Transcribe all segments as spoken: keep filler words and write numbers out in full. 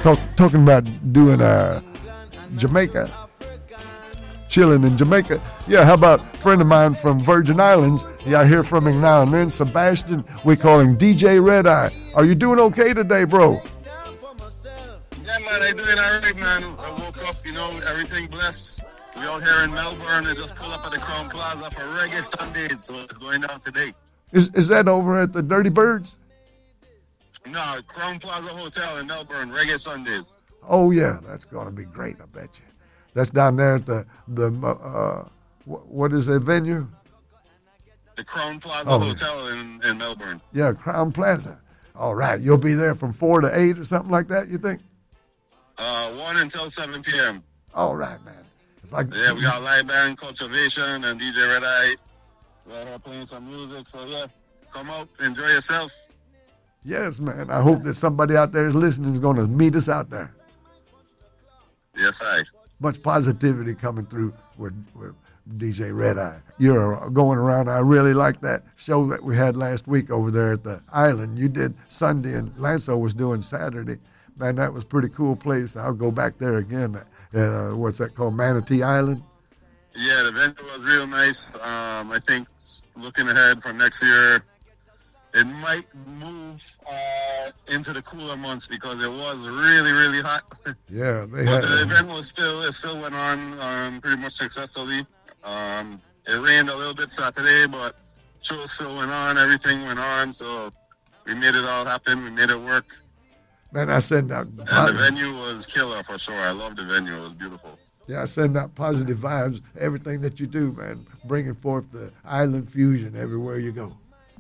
Talk, talking about doing uh, Jamaica, chilling in Jamaica. Yeah, how about a friend of mine from Virgin Islands? Yeah, I hear from him now and then. Sebastian, we call him D J Red Eye. Are you doing okay today, bro? Yeah, man, I doing all right, man. I woke up, you know, everything blessed. We out here in Melbourne. I just pulled up at the Crown Plaza for Reggae Sundays, so it's going down today. Is is that over at the Dirty Birds? No, Crown Plaza Hotel in Melbourne, Reggae Sundays. Oh, yeah, that's going to be great, I bet you. That's down there at the, the uh, what is the venue? The Crown Plaza oh, Hotel in, in Melbourne. Yeah, Crown Plaza. All right, you'll be there from four to eight or something like that, you think? Uh, one until seven p.m. All right, man. If I, yeah, we got live band, Cultivation, and D J Red Eye. We're out here playing some music, so yeah, come out, enjoy yourself. Yes, man. I hope that somebody out there is listening is going to meet us out there. Yes, I. Much positivity coming through with, with D J Red Eye. You're going around. I really like that show that we had last week over there at the island. You did Sunday and Lanso was doing Saturday. Man, that was a pretty cool place. I'll go back there again. Uh, what's that called? Manatee Island? Yeah, the venue was real nice. Um, I think looking ahead for next year, it might move uh, into the cooler months because it was really, really hot. Yeah, they but had. The event was still, it still went on um, pretty much successfully. Um, it rained a little bit Saturday, but show still went on. Everything went on, so we made it all happen. We made it work. Man, I send out. And the venue was killer for sure. I love the venue. It was beautiful. Yeah, I send out positive vibes. Everything that you do, man, bringing forth the island fusion everywhere you go.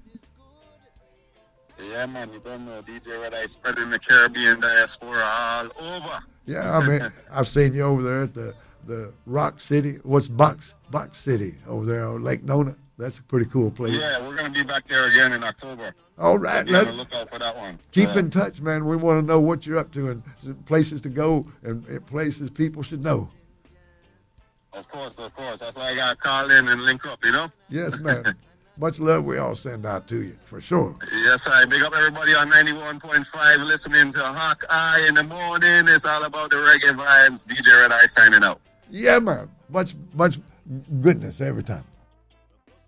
Yeah, man, you don't know. D J Red Eye spreading the Caribbean diaspora all over. Yeah, I mean, I've seen you over there at the, the Rock City. What's Box Box City over there on Lake Nona? That's a pretty cool place. Yeah, we're going to be back there again in October. All right. So be on the lookout for that one. Keep yeah. in touch, man. We want to know what you're up to and places to go and places people should know. Of course, of course. That's why I got to call in and link up, you know? Yes, man. Much love we all send out to you, for sure. Yes, I big up everybody on ninety-one point five listening to Hawk Eye in the morning. It's all about the reggae vibes. D J Red Eye signing out. Yeah, man. Much, much goodness every time.